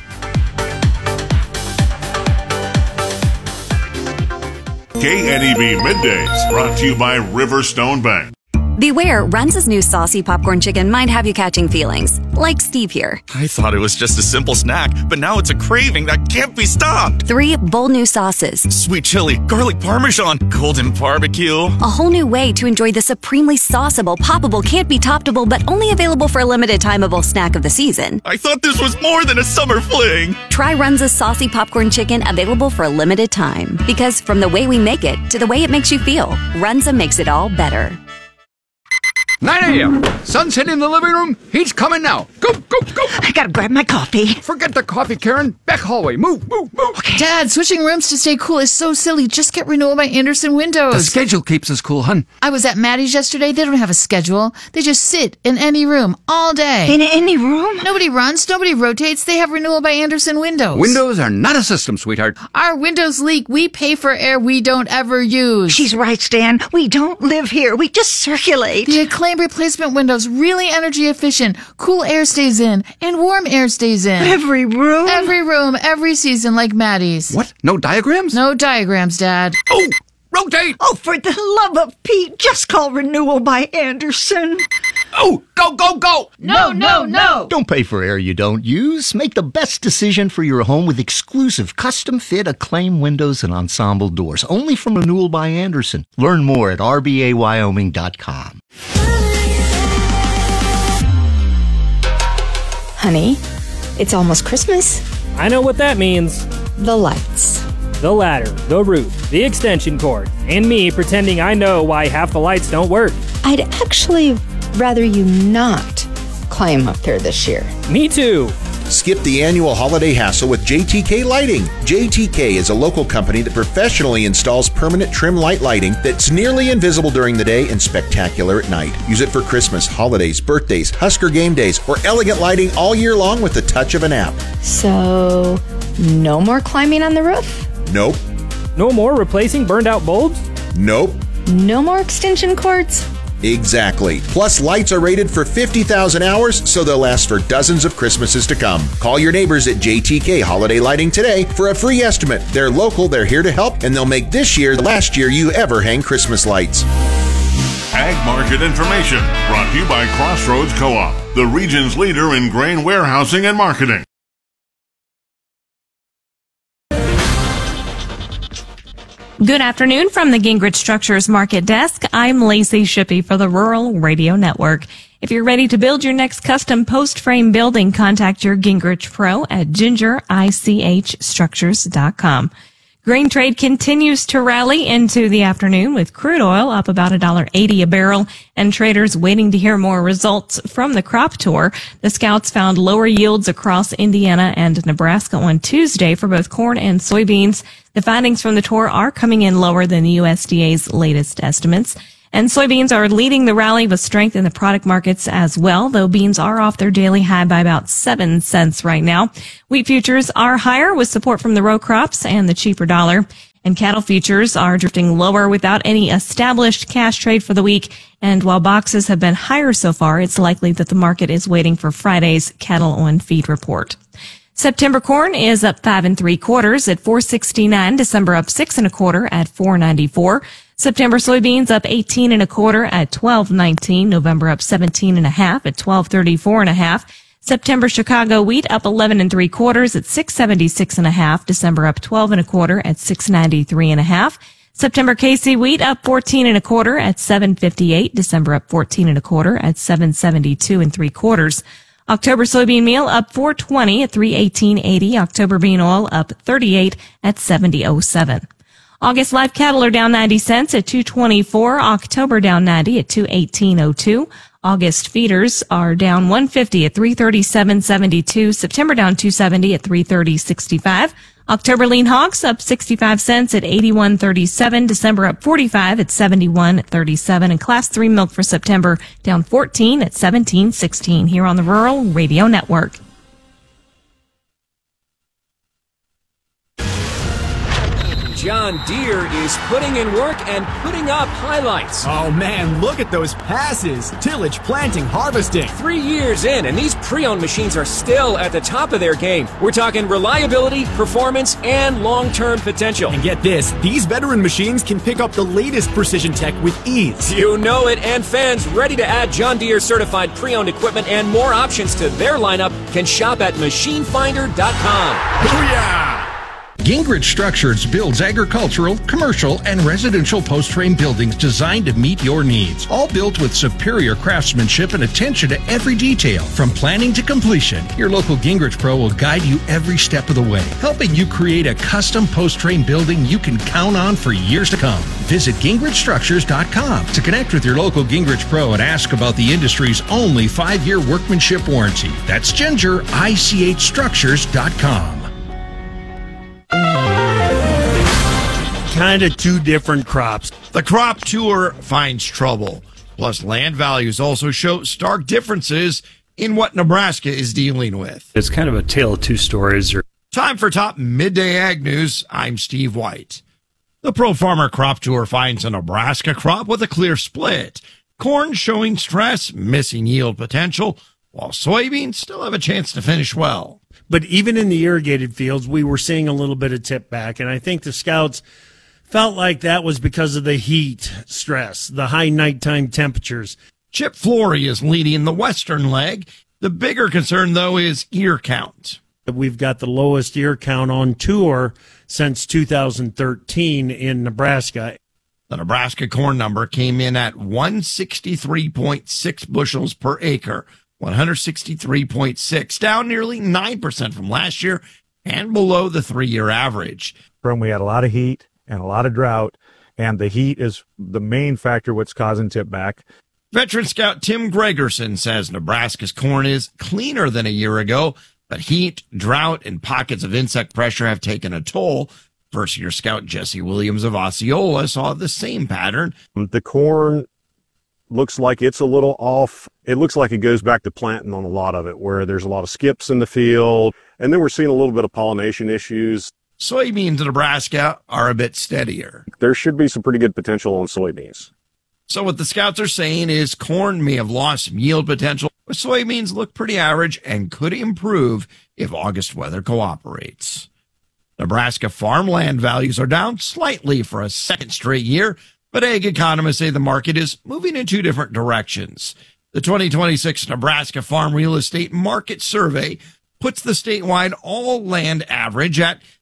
K N E B Middays, brought to you by Riverstone Bank. Beware, Runza's new saucy popcorn chicken might have you catching feelings, like Steve here. I thought it was just a simple snack, but now it's a craving that can't be stopped. Three bold new sauces. Sweet chili, garlic parmesan, golden barbecue. A whole new way to enjoy the supremely sauceable, poppable, can't-be-toppable, but only available for a limited timeable snack of the season. I thought this was more than a summer fling. Try Runza's saucy popcorn chicken, available for a limited time. Because from the way we make it to the way it makes you feel, Runza makes it all better. nine a.m. Sunset in the living room. He's coming now. Go, go, go. I gotta grab my coffee. Forget the coffee, Karen. Back hallway. Move, move, move. Okay. Dad, switching rooms to stay cool is so silly. Just get renewal by Andersen Windows. The schedule keeps us cool, hun. I was at Maddie's yesterday. They don't have a schedule. They just sit in any room all day. In any room? Nobody runs. Nobody rotates. They have renewal by Andersen Windows. Windows are not a system, sweetheart. Our windows leak. We pay for air we don't ever use. She's right, Stan. We don't live here. We just circulate. The Acclaim replacement windows, really energy efficient. Cool air stays in and warm air stays in. Every room? Every room, every season, like Maddie's. What? No diagrams? No diagrams, Dad. Oh, rotate! Oh, for the love of Pete, just call Renewal by Andersen. Oh, go, go, go! No, no, no! Don't pay for air you don't use. Make the best decision for your home with exclusive custom-fit Acclaim windows and ensemble doors. Only from Renewal by Andersen. Learn more at r b a wyoming dot com. Honey, it's almost Christmas. I know what that means. The lights. The ladder, the roof, the extension cord, and me pretending I know why half the lights don't work. I'd actually rather you not climb up there this year. Me too. Skip the annual holiday hassle with J T K Lighting. J T K is a local company that professionally installs permanent trim light lighting that's nearly invisible during the day and spectacular at night. Use it for Christmas, holidays, birthdays, Husker game days, or elegant lighting all year long with the touch of an app. So, no more climbing on the roof? Nope. No more replacing burned out bulbs? Nope. No more extension cords? Exactly. Plus, lights are rated for fifty thousand hours, so they'll last for dozens of Christmases to come. Call your neighbors at J T K Holiday Lighting today for a free estimate. They're local, they're here to help, and they'll make this year the last year you ever hang Christmas lights. Ag Market Information, brought to you by Crossroads Co-op, the region's leader in grain warehousing and marketing. Good afternoon from the Gingrich Structures Market Desk. I'm Lacey Shippey for the Rural Radio Network. If you're ready to build your next custom post frame building, contact your Gingrich Pro at ginger ich structures dot com. Grain trade continues to rally into the afternoon with crude oil up about one dollar eighty a barrel and traders waiting to hear more results from the crop tour. The scouts found lower yields across Indiana and Nebraska on Tuesday for both corn and soybeans. The findings from the tour are coming in lower than the U S D A's latest estimates. And soybeans are leading the rally with strength in the product markets as well, though beans are off their daily high by about seven cents right now. Wheat futures are higher with support from the row crops and the cheaper dollar. And cattle futures are drifting lower without any established cash trade for the week. And while boxes have been higher so far, it's likely that the market is waiting for Friday's cattle on feed report. September corn is up five and three quarters at four sixty-nine. December up six and a quarter at four ninety-four. September soybeans up eighteen and a quarter at twelve nineteen. November up seventeen and a half at twelve thirty-four and a half. September Chicago wheat up eleven and three quarters at six seventy-six and a half. December up twelve and a quarter at six ninety-three and a half. September K C wheat up fourteen and a quarter at seven fifty-eight. December up fourteen and a quarter at seven seventy-two and three quarters. October soybean meal up four twenty at three eighteen eighty. October bean oil up thirty-eight at seventy oh seven. August live cattle are down ninety cents at two twenty-four. October down ninety at two eighteen oh two. August feeders are down one fifty at three thirty-seven seventy-two. September down two seventy at three thirty sixty-five. October lean hogs up sixty-five cents at eighty-one thirty-seven. December up forty-five at seventy-one thirty-seven. And class three milk for September down fourteen at seventeen sixteen here on the Rural Radio Network. John Deere is putting in work and putting up highlights. Oh man, look at those passes. Tillage, planting, harvesting. Three years in, and these pre-owned machines are still at the top of their game. We're talking reliability, performance, and long-term potential. And get this, these veteran machines can pick up the latest precision tech with ease. You know it, and fans ready to add John Deere certified pre-owned equipment and more options to their lineup can shop at machine finder dot com. Booyah! Gingrich Structures builds agricultural, commercial, and residential post-frame buildings designed to meet your needs. All built with superior craftsmanship and attention to every detail. From planning to completion, your local Gingrich Pro will guide you every step of the way, helping you create a custom post-frame building you can count on for years to come. Visit gingrich structures dot com to connect with your local Gingrich Pro and ask about the industry's only five-year workmanship warranty. That's ginger ich structures dot com. Kind of two different crops. The crop tour finds trouble. Plus, land values also show stark differences in what Nebraska is dealing with. It's kind of a tale of two stories. Time for top midday ag news. I'm Steve White. The Pro Farmer Crop Tour finds a Nebraska crop with a clear split. Corn showing stress, missing yield potential, while soybeans still have a chance to finish well. But even in the irrigated fields, we were seeing a little bit of tip back, and I think the scouts felt like that was because of the heat stress, the high nighttime temperatures. Chip Flory is leading the western leg. The bigger concern, though, is ear count. We've got the lowest ear count on tour since two thousand thirteen in Nebraska. The Nebraska corn number came in at one sixty-three point six bushels per acre, one sixty-three point six, down nearly nine percent from last year and below the three-year average. We had a lot of heat and a lot of drought, and the heat is the main factor what's causing tip back. Veteran scout Tim Gregerson says Nebraska's corn is cleaner than a year ago, but heat, drought, and pockets of insect pressure have taken a toll. First-year scout Jesse Williams of Osceola saw the same pattern. The corn looks like it's a little off. It looks like it goes back to planting on a lot of it, where there's a lot of skips in the field, and then we're seeing a little bit of pollination issues. Soybeans in Nebraska are a bit steadier. There should be some pretty good potential on soybeans. So what the scouts are saying is corn may have lost some yield potential, but soybeans look pretty average and could improve if August weather cooperates. Nebraska farmland values are down slightly for a second straight year, but ag economists say the market is moving in two different directions. The twenty twenty-six Nebraska Farm Real Estate Market Survey puts the statewide all land average at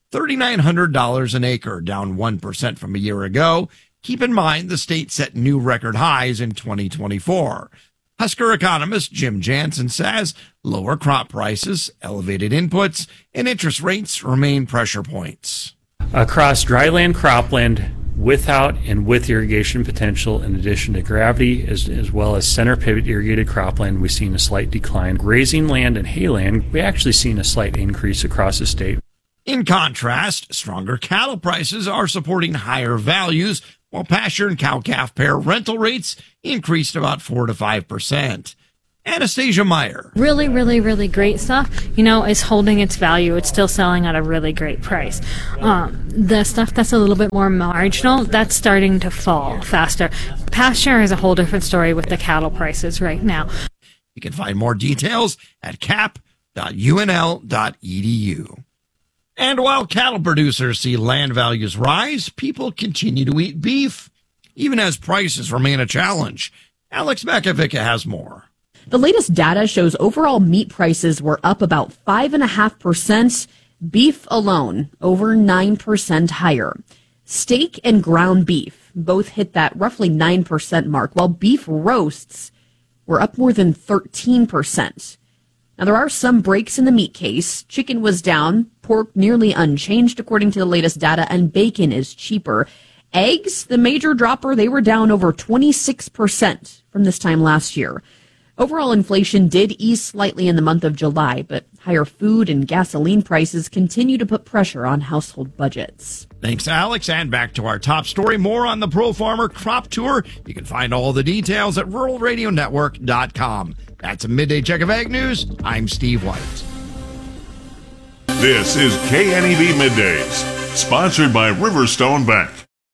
three thousand nine hundred dollars an acre, down one percent from a year ago. Keep in mind the state set new record highs in twenty twenty-four. Husker economist Jim Jansen says lower crop prices, elevated inputs, and interest rates remain pressure points. Across dryland, cropland, without and with irrigation potential, in addition to gravity, as, as well as center pivot irrigated cropland, we've seen a slight decline. Grazing land and hayland, we actually seen a slight increase across the state. In contrast, stronger cattle prices are supporting higher values, while pasture and cow-calf pair rental rates increased about four to five percent. Anastasia Meyer. Really, really, really great stuff, you know, is holding its value. It's still selling at a really great price. Um, the stuff that's a little bit more marginal, that's starting to fall faster. Pasture is a whole different story with the cattle prices right now. You can find more details at cap dot u n l dot e d u. And while cattle producers see land values rise, people continue to eat beef, even as prices remain a challenge. Alex Makovic has more. The latest data shows overall meat prices were up about five point five percent. Beef alone, over nine percent higher. Steak and ground beef both hit that roughly nine percent mark, while beef roasts were up more than thirteen percent. Now, there are some breaks in the meat case. Chicken was down, pork nearly unchanged according to the latest data, and bacon is cheaper. Eggs, the major dropper, they were down over twenty-six percent from this time last year. Overall inflation did ease slightly in the month of July, but higher food and gasoline prices continue to put pressure on household budgets. Thanks, Alex. And back to our top story. More on the Pro Farmer Crop Tour. You can find all the details at rural radio network dot com. That's a midday check of Ag News. I'm Steve White. This is K N E V Middays, sponsored by Riverstone Bank.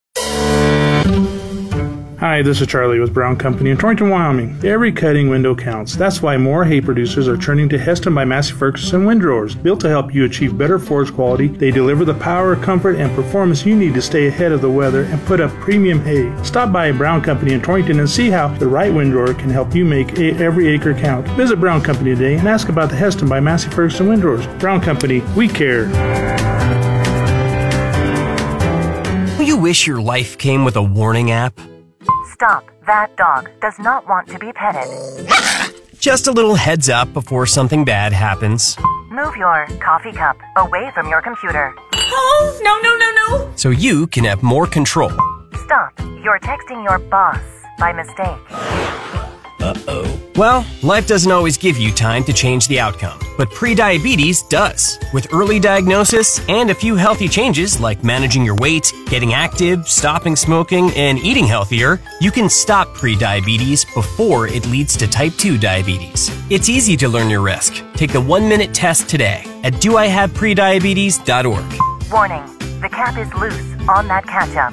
Hi, this is Charlie with Brown Company in Torrington, Wyoming. Every cutting window counts. That's why more hay producers are turning to Heston by Massey Ferguson windrowers. Built to help you achieve better forage quality, they deliver the power, comfort, and performance you need to stay ahead of the weather and put up premium hay. Stop by Brown Company in Torrington and see how the right windrower can help you make a- every acre count. Visit Brown Company today and ask about the Heston by Massey Ferguson windrowers. Brown Company, we care. You wish your life came with a warning app? Stop. That dog does not want to be petted. Just a little heads up before something bad happens. Move your coffee cup away from your computer. Oh, no, no, no, no. So you can have more control. Stop. You're texting your boss by mistake. Uh-oh. Well, life doesn't always give you time to change the outcome, but prediabetes does. With early diagnosis and a few healthy changes like managing your weight, getting active, stopping smoking, and eating healthier, you can stop prediabetes before it leads to type two diabetes. It's easy to learn your risk. Take the one-minute test today at do I have prediabetes dot org. Warning, the cap is loose on that ketchup.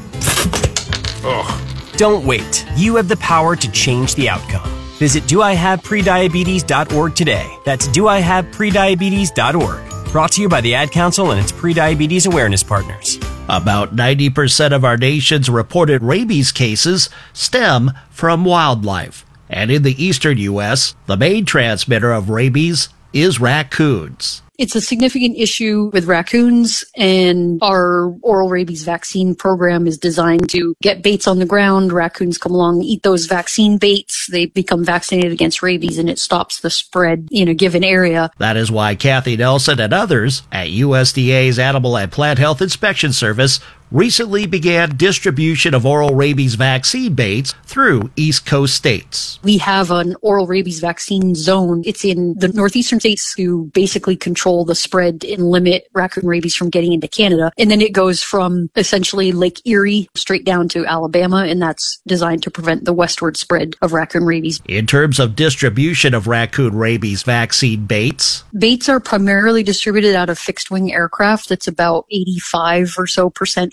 Ugh. Don't wait. You have the power to change the outcome. Visit do I have prediabetes dot org today. That's do I have prediabetes dot org. Brought to you by the Ad Council and its prediabetes awareness partners. About ninety percent of our nation's reported rabies cases stem from wildlife. And in the eastern U S, the main transmitter of rabies is raccoons. It's a significant issue with raccoons, and our oral rabies vaccine program is designed to get baits on the ground. Raccoons come along, eat those vaccine baits. They become vaccinated against rabies, and it stops the spread in a given area. That is why Kathy Nelson and others at U S D A's Animal and Plant Health Inspection Service recently began distribution of oral rabies vaccine baits through East Coast states. We have an oral rabies vaccine zone. It's in the northeastern states to basically control the spread and limit raccoon rabies from getting into Canada. And then it goes from essentially Lake Erie straight down to Alabama, and that's designed to prevent the westward spread of raccoon rabies. In terms of distribution of raccoon rabies vaccine baits, baits are primarily distributed out of fixed-wing aircraft. That's about eighty-five or so percent of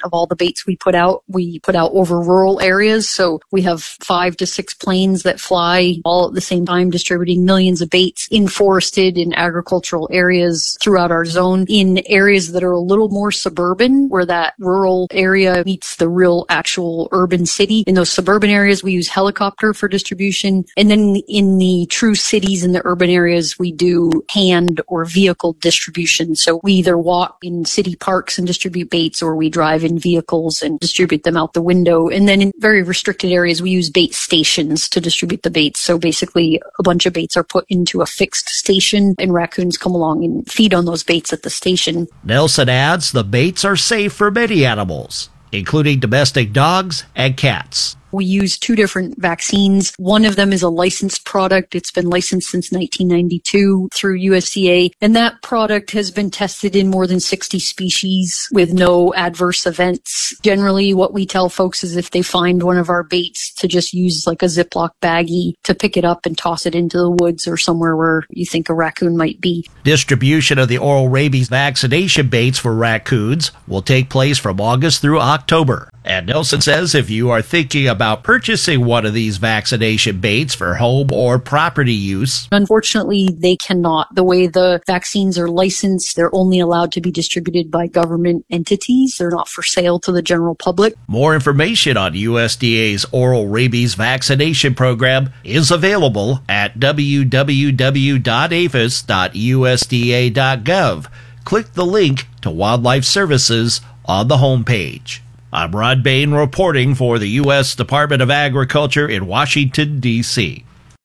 of all the baits we put out. We put out over rural areas. So we have five to six planes that fly all at the same time, distributing millions of baits in forested and agricultural areas throughout our zone, in areas that are a little more suburban, where that rural area meets the real actual urban city. In those suburban areas, we use helicopter for distribution. And then in the true cities and the urban areas, we do hand or vehicle distribution. So we either walk in city parks and distribute baits, or we drive in vehicles and distribute them out the window. And then in very restricted areas, we use bait stations to distribute the baits. So basically, a bunch of baits are put into a fixed station, and raccoons come along and feed on those baits at the station. Nelson adds the baits are safe for many animals, including domestic dogs and cats. We use two different vaccines. One of them is a licensed product. It's been licensed since nineteen ninety-two through U S D A. And that product has been tested in more than sixty species with no adverse events. Generally, what we tell folks is if they find one of our baits, to just use like a Ziploc baggie to pick it up and toss it into the woods or somewhere where you think a raccoon might be. Distribution of the oral rabies vaccination baits for raccoons will take place from August through October. And Nelson says if you are thinking about purchasing one of these vaccination baits for home or property use, unfortunately, they cannot. The way the vaccines are licensed, they're only allowed to be distributed by government entities. They're not for sale to the general public. More information on U S D A's oral rabies vaccination program is available at w w w dot a f i s dot u s d a dot gov. Click the link to Wildlife Services on the homepage. I'm Rod Bain reporting for the U S Department of Agriculture in Washington, D C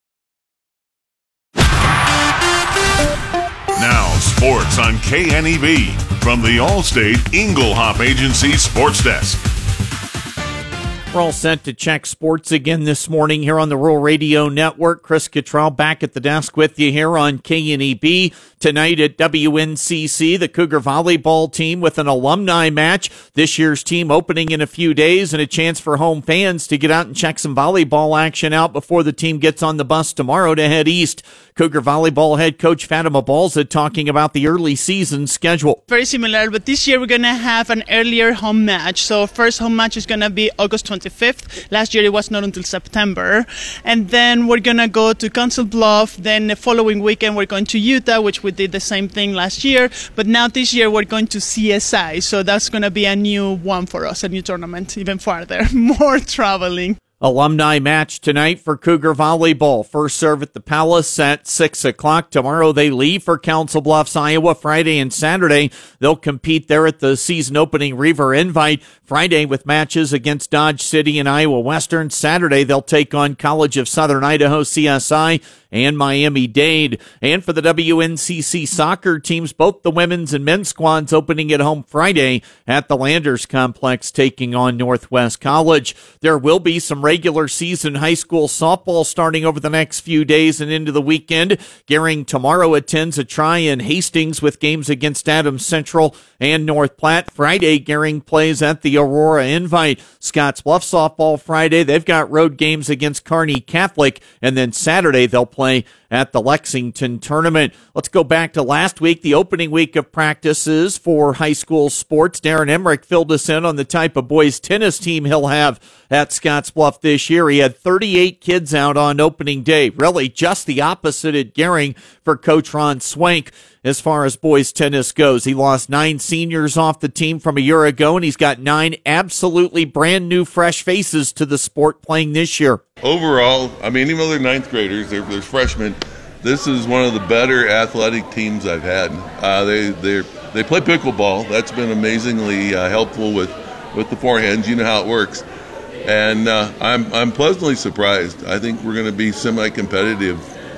Now, sports on K N E B from the Allstate Inglehop Agency Sports Desk. We're all set to check sports again this morning here on the Rural Radio Network. Chris Cottrell back at the desk with you here on K N E B. Tonight at W N C C, the Cougar volleyball team with an alumni match. This year's team opening in a few days, and a chance for home fans to get out and check some volleyball action out before the team gets on the bus tomorrow to head east. Cougar volleyball head coach Fatima Balza talking about the early season schedule. Very similar, but this year we're going to have an earlier home match. So first home match is going to be August twenty-fifth. Last year it was not until September. And then we're going to go to Council Bluff. Then the following weekend we're going to Utah, which we did the same thing last year. But now this year we're going to C S I. So that's going to be a new one for us, a new tournament, even farther. More traveling. Alumni match tonight for Cougar volleyball. First serve at the Palace at six o'clock. Tomorrow they leave for Council Bluffs, Iowa. Friday and Saturday they'll compete there at the season opening Reaver Invite. Friday with matches against Dodge City and Iowa Western. Saturday they'll take on College of Southern Idaho, C S I, and Miami-Dade. And for the W N C C soccer teams, both the women's and men's squads opening at home Friday at the Landers Complex, taking on Northwest College. There will be some regular season high school softball starting over the next few days and into the weekend. Gehring tomorrow attends a try in Hastings with games against Adams Central and North Platte. Friday, Gehring plays at the Aurora Invite. Scotts Bluff softball Friday. They've got road games against Kearney Catholic, and then Saturday they'll play at the Lexington tournament. Let's go back to last week, the opening week of practices for high school sports. Darren Emmerich filled us in on the type of boys tennis team he'll have at Scotts Bluff this year. He had thirty-eight kids out on opening day. Really just the opposite at Gehring for Coach Ron Swank as far as boys tennis goes. He lost nine seniors off the team from a year ago, and he's got nine absolutely brand new fresh faces to the sport playing this year. Overall, I mean, even though they're ninth graders, they're, they're freshmen, this is one of the better athletic teams I've had. Uh, they they they play pickleball. That's been amazingly uh, helpful with, with the forehands. You know how it works. And uh, I'm I'm pleasantly surprised. I think we're going to be semi-competitive,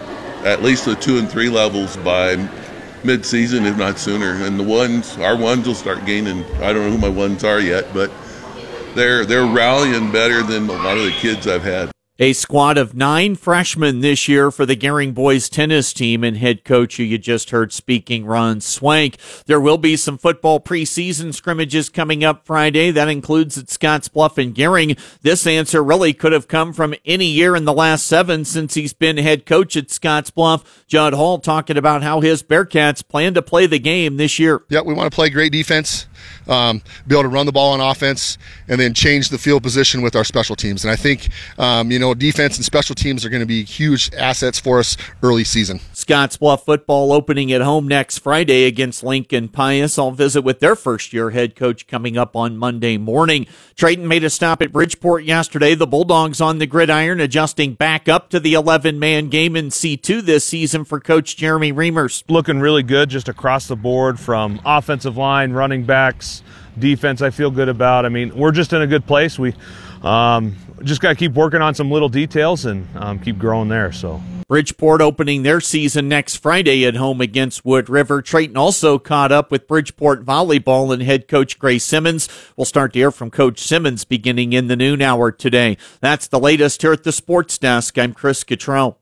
at least the two and three levels by mid-season, if not sooner. And the ones, our ones will start gaining. I don't know who my ones are yet, but they're they're rallying better than a lot of the kids I've had. A squad of nine freshmen this year for the Gehring boys tennis team, and head coach who you just heard speaking, Ron Swank. There will be some football preseason scrimmages coming up Friday. That includes at Scotts Bluff and Gehring. This answer really could have come from any year in the last seven since he's been head coach at Scotts Bluff. Judd Hall talking about how his Bearcats plan to play the game this year. Yeah, we want to play great defense, um, be able to run the ball on offense and then change the field position with our special teams. And I think, um, you know, defense and special teams are going to be huge assets for us early season. Scottsbluff football opening at home next Friday against Lincoln Pius. I'll visit with their first-year head coach coming up on Monday morning. Triton made a stop at Bridgeport yesterday. The Bulldogs on the gridiron, adjusting back up to the eleven-man game in C two this season for Coach Jeremy Reimers. Looking really good just across the board from offensive line, running backs, defense. I feel good about. I mean, we're just in a good place. We um, just got to keep working on some little details and um, keep growing there. So. Bridgeport opening their season next Friday at home against Wood River. Triton also caught up with Bridgeport volleyball and head coach Gray Simmons. We'll start to hear from Coach Simmons beginning in the noon hour today. That's the latest here at the Sports Desk. I'm Chris Cottrell.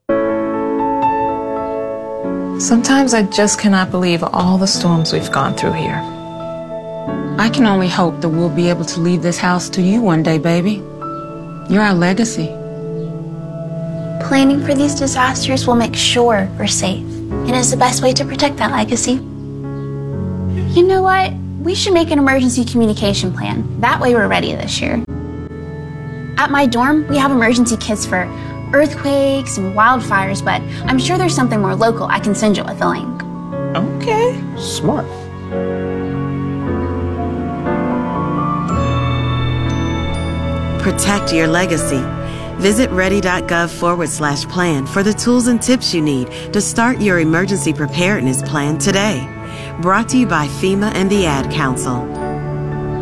Sometimes I just cannot believe all the storms we've gone through here. I can only hope that we'll be able to leave this house to you one day, baby. You're our legacy. Planning for these disasters will make sure we're safe, and is the best way to protect that legacy. You know what? We should make an emergency communication plan. That way we're ready this year. At my dorm, we have emergency kits for earthquakes and wildfires, but I'm sure there's something more local I can send you with a link. Okay. Smart. Protect your legacy. Visit ready.gov forward slash plan for the tools and tips you need to start your emergency preparedness plan today. Brought to you by FEMA and the Ad Council.